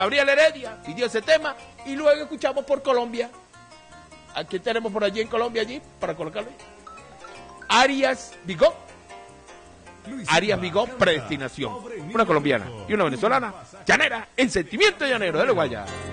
Gabriel Heredia pidió ese tema y luego escuchamos por Colombia. ¿A quién tenemos por allí en Colombia allí para colocarlo? Arias Vigó. Arias Vigó, Predestinación. Una colombiana y una venezolana. Llanera, en sentimiento llanero. Dale, guaya.